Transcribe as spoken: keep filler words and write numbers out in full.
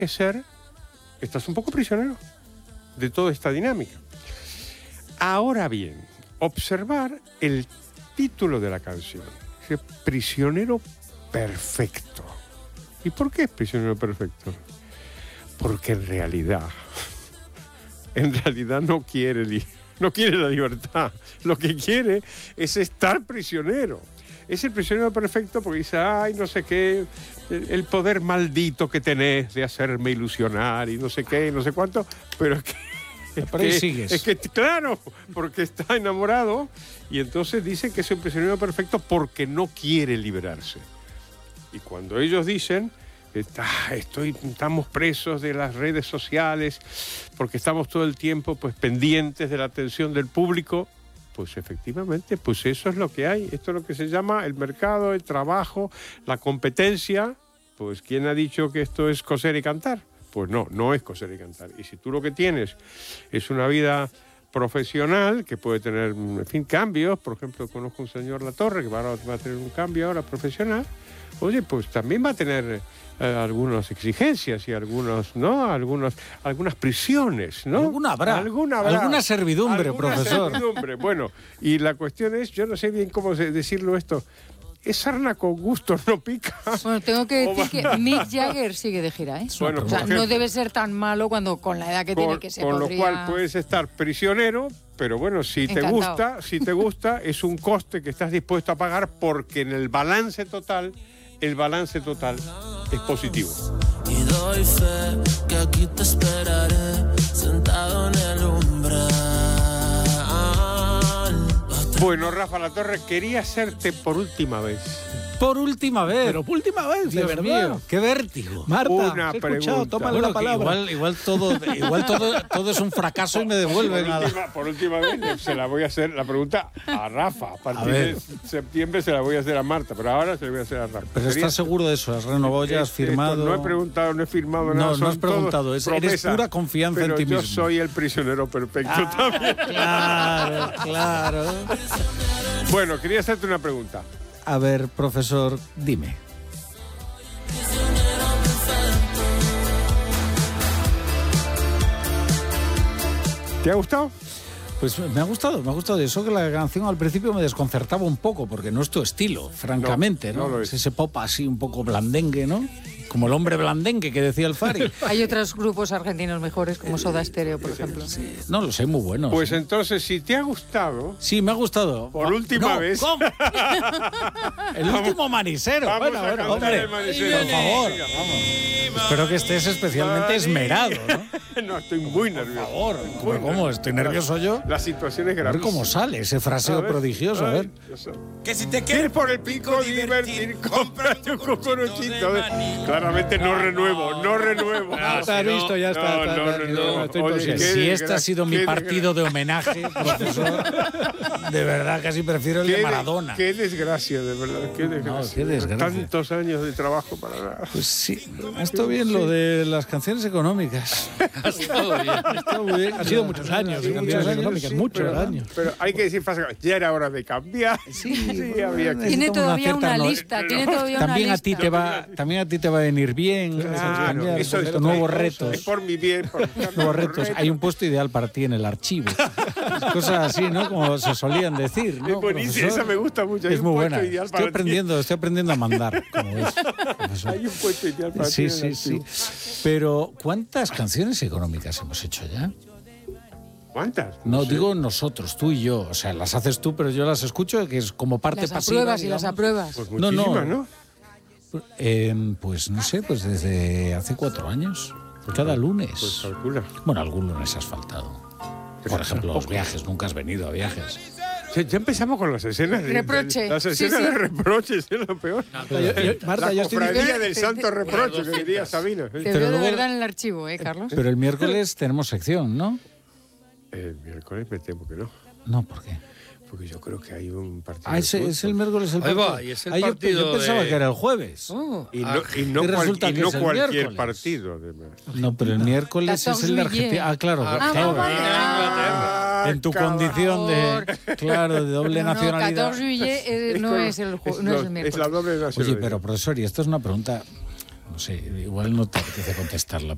es ser, estás un poco prisionero de toda esta dinámica. Ahora bien, observar el título de la canción, es prisionero perfecto. ¿Y por qué es prisionero perfecto? Porque en realidad, en realidad no quiere, no quiere la libertad. Lo que quiere es estar prisionero. Es el prisionero perfecto porque dice, ay, no sé qué, el, el poder maldito que tenés de hacerme ilusionar y no sé qué, no sé cuánto, pero es que... Es Por ahí que, sigues. es que, claro, porque está enamorado y entonces dicen que es un prisionero perfecto porque no quiere liberarse. Y cuando ellos dicen, está, estoy, estamos presos de las redes sociales porque estamos todo el tiempo pues, pendientes de la atención del público, pues efectivamente, pues eso es lo que hay. Esto es lo que se llama el mercado, el trabajo, la competencia. Pues ¿quién ha dicho que esto es coser y cantar? Pues no, no es coser y cantar. Y si tú lo que tienes es una vida profesional, que puede tener, en fin, cambios, por ejemplo, conozco a un señor Latorre, que va a, va a tener un cambio ahora profesional, oye, pues también va a tener eh, algunas exigencias y algunos, ¿no? Algunos, algunas prisiones, ¿no? Alguna habrá. Alguna habrá. Alguna servidumbre, Alguna profesor. servidumbre. Bueno, y la cuestión es, yo no sé bien cómo decirlo esto, ¿es sarna con gusto no pica? Bueno, tengo que decir que Mick Jagger sigue de gira, ¿eh? Bueno, o sea, ejemplo, no debe ser tan malo cuando con la edad que con, tiene que se Con podría... lo cual puedes estar prisionero, pero bueno, si te Encantado. gusta, si te gusta, es un coste que estás dispuesto a pagar porque en el balance total, el balance total es positivo. Y doy fe que aquí te esperaré, sentado en el umbral. Bueno, Rafa Latorre, quería hacerte por última vez Por última vez. Pero por última vez, Dios de verdad. mío, qué vértigo. Marta, una te he escuchado, pregunta. tómale Bueno, la que palabra. igual, igual, todo, igual todo, todo es un fracaso y me Por devuelven a la... última, por última vez se la voy a hacer la pregunta a Rafa. A partir A ver. de septiembre se la voy a hacer a Marta, pero ahora se la voy a hacer a Rafa. Pero Quería- ¿estás seguro de eso? ¿Has renovado ya? ¿Has Este, firmado? No he preguntado, no he firmado nada. No, no son has preguntado, todos es- eres promesas, pura confianza en pero ti yo mismo. soy el prisionero perfecto también. Claro, claro. Bueno, quería hacerte una pregunta. A ver, profesor, dime. ¿Te ha gustado? Pues me ha gustado, me ha gustado. Eso que la canción al principio me desconcertaba un poco, porque no es tu estilo, francamente, ¿no? No, no lo es. Ese pop así un poco blandengue, ¿no? Como el hombre blandengue que decía el Fari. Hay otros grupos argentinos mejores, como Soda Stereo, por ejemplo. No lo sé, muy buenos. Pues ¿eh? entonces, si te ha gustado, Sí, me ha gustado. por última No, vez... ¿cómo? El último manicero. Vamos Bueno, a bueno, cantar hombre, el manicero. por favor. Venga, vamos. Espero que estés especialmente esmerado, ¿no? No, estoy muy nervioso. Por favor. Muy ¿Cómo? nervioso. ¿Estoy nervioso yo? La situación es A ver grave. cómo sale ese fraseo prodigioso, a ver. Que si te ¿Quieres por el pico divertir? Cómprate un cucuruchito. Claramente no renuevo, no renuevo. Ah, está listo, ya está, No, está, no, está, no, no, no. estoy Oye, consciente. qué Si este ha desgra- sido mi qué partido de homenaje, profesor, de verdad casi prefiero el Qué de de- Maradona. Qué desgracia, de verdad, qué desgracia. qué desgracia. Tantos años de trabajo para nada. Pues sí, ha estado bien lo de las canciones económicas. Ha estado bien. Ha estado muy bien. Ha sido muchos años de Sí, canciones muchos económicas, Sí, muchos pero, años. Pero hay que decir fácilmente, ya era hora de cambiar. Sí, Sí, había que... Tiene Necesitamos todavía cierta una no- lista, tiene todavía una También a lista. ti te va, también a ti te va a venir bien. Claro, cambiar, eso porque es estos nuevos otra cosa. retos. Es por mi bien. Por Nuevos retos. Hay un puesto ideal para ti en el archivo. Cosas así, ¿no? Como se solían decir, ¿no? Es buenísima, profesor? esa me gusta mucho. Hay Es un muy puesto buena. ideal Estoy para ti. aprendiendo, estoy aprendiendo a mandar, como ves, profesor. Hay un puesto ideal para ti. Sí, en sí, el sí. archivo. Pero, ¿cuántas canciones económicas hemos hecho ya? ¿Cuántas? No, sé. digo nosotros, tú y yo. O sea, las haces tú, pero yo las escucho, que es como parte Las pasiva. apruebas y las digamos. apruebas. Pues No, no. muchísimas, ¿no? Eh, pues no sé, pues desde hace cuatro años. Cada lunes. Pues calcula. Bueno, algún lunes has faltado. Pero Por ejemplo, los tampoco. viajes. Nunca has venido a viajes. Ya, ya empezamos con las escenas de... Reproche. de- las Sí, escenas sí. de reproches, es lo peor. Yo- yo- Marta, La yo estoy cofradía diciendo- del santo reproche, que diría Sabina. Te Pero veo de luego- verdad en el archivo, ¿eh, Carlos? Pero el miércoles tenemos sección, ¿no? El miércoles me temo que no. No, ¿por qué? Porque yo creo que hay un partido. Ah, ese, de es el fútbol. miércoles el Ahí partido. va, y es el Ah, yo- partido yo, pensaba de- que era el jueves. Oh. Y no, y no, Y cual- resulta y que no es el cualquier miércoles. partido. además. No, pero el miércoles es el de Argentina. Ah, claro, Ah, claro. vale. Ah, En tu cabrón. condición de, claro, de doble No, no, nacionalidad. catorce juillet eh, no con- es el, ju- es no es lo- el Es miércoles. la doble Oye, nacionalidad. pero profesor, y esto es una pregunta, no sé, igual no te apetece contestarla,